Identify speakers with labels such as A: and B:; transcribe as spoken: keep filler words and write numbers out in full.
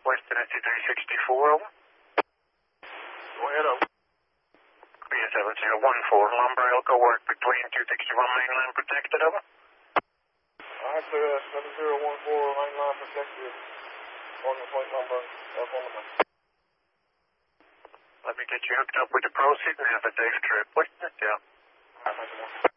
A: West Tennessee three sixty-four, over.
B: Go ahead, over.
A: Korea seven zero one four, Lumber Elko work between two sixty-one mainline protected, over.
B: Alright, clear, seven zero one four, mainline protected, on the plate number, up on the map.
A: Let me get you hooked up with the proceed and have a safe trip. West Tennessee.
B: Alright, thank you, man.